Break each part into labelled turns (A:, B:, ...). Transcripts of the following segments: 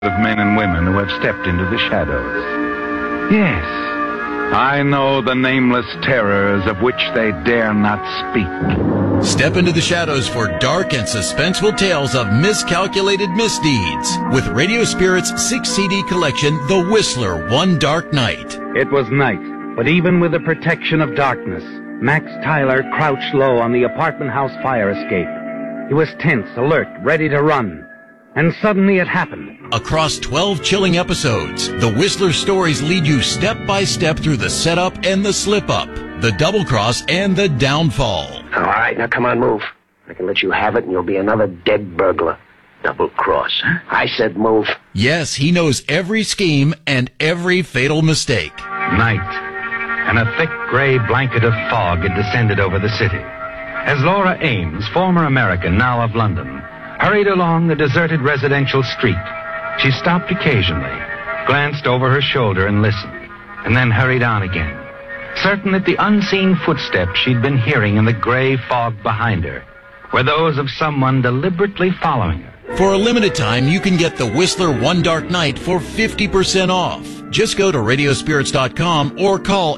A: of men and women who have stepped into the shadows. Yes, I know the nameless terrors of which they dare not speak.
B: Step into the shadows for dark and suspenseful tales of miscalculated misdeeds with Radio Spirit's 6-CD collection, The Whistler, One Dark Night.
C: It was night, but even with the protection of darkness, Max Tyler crouched low on the apartment house fire escape. He was tense, alert, ready to run. And suddenly it happened.
B: Across 12 chilling episodes, the Whistler stories lead you step by step through the setup and the slip-up, the double-cross and the downfall.
D: All right, now come on, move. I can let you have it and you'll be another dead burglar. Double-cross, huh? I said move.
B: Yes, he knows every scheme and every fatal mistake.
C: Night, and a thick gray blanket of fog had descended over the city. As Laura Ames, former American, now of London, hurried along the deserted residential street, she stopped occasionally, glanced over her shoulder and listened, and then hurried on again, certain that the unseen footsteps she'd been hearing in the gray fog behind her were those of someone deliberately following her.
B: For a limited time, you can get the Whistler One Dark Night for 50% off. Just go to radiospirits.com or call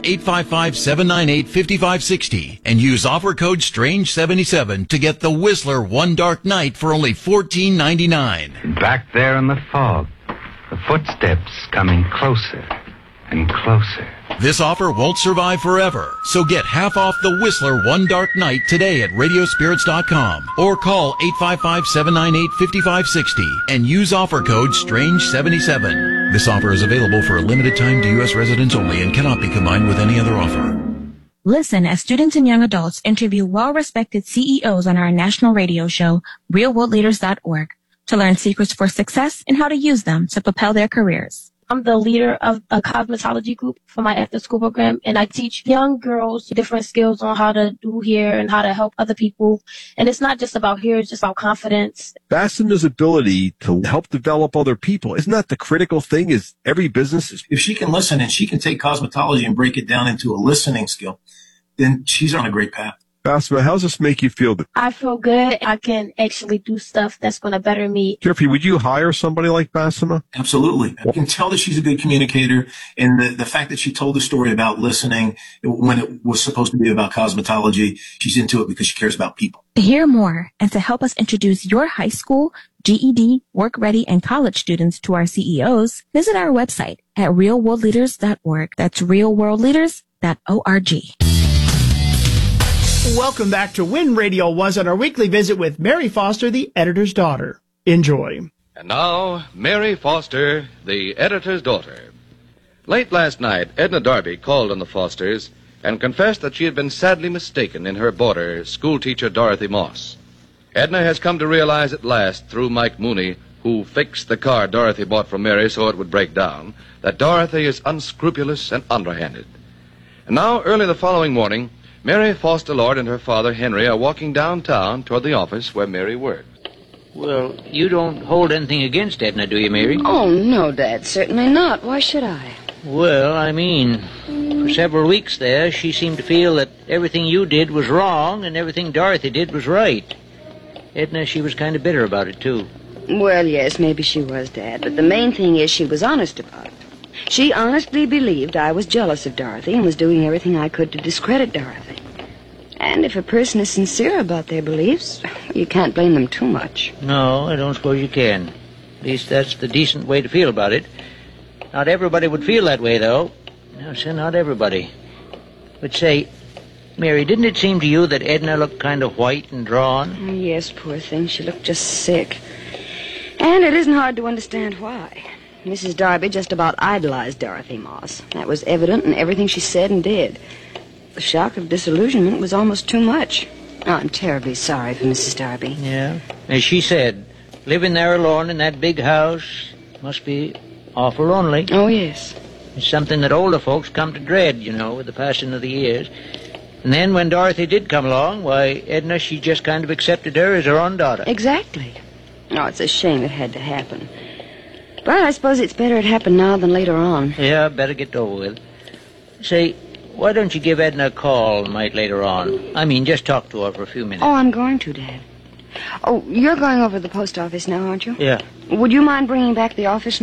B: 855-798-5560 and use offer code STRANGE77 to get the Whistler One Dark Night for only $14.99.
C: Back there in the fog, the footsteps coming closer and closer.
B: This offer won't survive forever, so get half off the Whistler One Dark Night today at radiospirits.com or call 855-798-5560 and use offer code STRANGE77. This offer is available for a limited time to U.S. residents only and cannot be combined with any other offer.
E: Listen as students and young adults interview well-respected CEOs on our national radio show, realworldleaders.org, to learn secrets for success and how to use them to propel their careers.
F: I'm the leader of a cosmetology group for my after-school program, and I teach young girls different skills on how to do hair and how to help other people. And it's not just about hair, it's just about confidence.
G: Bassema's ability to help develop other people, isn't that the critical thing? Is every business
H: if she can listen and she can take cosmetology and break it down into a listening skill, then she's on a great path.
G: Bassema, how does this make you feel?
F: I feel good. I can actually do stuff that's going to better me.
G: Jeffrey, would you hire somebody like Bassema?
H: Absolutely. I can tell that she's a good communicator, and the fact that she told the story about listening when it was supposed to be about cosmetology, she's into it because she cares about people.
E: To hear more and to help us introduce your high school, GED, work-ready, and college students to our CEOs, visit our website at realworldleaders.org. That's realworldleaders.org.
I: Welcome back to When Radio Was on our weekly visit with Mary Foster, the editor's daughter. Enjoy.
J: And now, Mary Foster, the editor's daughter. Late last night, Edna Darby called on the Fosters and confessed that she had been sadly mistaken in her boarder, schoolteacher Dorothy Moss. Edna has come to realize at last, through Mike Mooney, who fixed the car Dorothy bought from Mary so it would break down, that Dorothy is unscrupulous and underhanded. And now, early the following morning, Mary Foster Lord and her father, Henry, are walking downtown toward the office where Mary worked.
K: Well, you don't hold anything against Edna, do you, Mary?
L: Oh, no, Dad, certainly not. Why should I?
K: Well, I mean, for several weeks there, she seemed to feel that everything you did was wrong and everything Dorothy did was right. Edna, she was kind of bitter about it, too.
L: Well, yes, maybe she was, Dad, but the main thing is she was honest about it. She honestly believed I was jealous of Dorothy and was doing everything I could to discredit Dorothy. And if a person is sincere about their beliefs, you can't blame them too much.
K: No, I don't suppose you can. At least that's the decent way to feel about it. Not everybody would feel that way, though. No, sir, not everybody. But say, Mary, didn't it seem to you that Edna looked kind of white and drawn?
L: Yes, poor thing. She looked just sick. And it isn't hard to understand why. Mrs. Darby just about idolized Dorothy Moss. That was evident in everything she said and did. The shock of disillusionment was almost too much. Oh, I'm terribly sorry for Mrs. Darby.
K: Yeah. As she said, living there alone in that big house must be awful lonely.
L: Oh, yes.
K: It's something that older folks come to dread, you know, with the passing of the years. And then when Dorothy did come along, why, Edna, she just kind of accepted her as her own daughter.
L: Exactly. Oh, it's a shame it had to happen. But I suppose it's better it happened now than later on.
K: Yeah, better get over with. Say, why don't you give Edna a call, might, later on? I mean, just talk to her for a few minutes.
L: Oh, I'm going to, Dad. Oh, you're going over to the post office now, aren't you?
K: Yeah.
L: Would you mind bringing back the office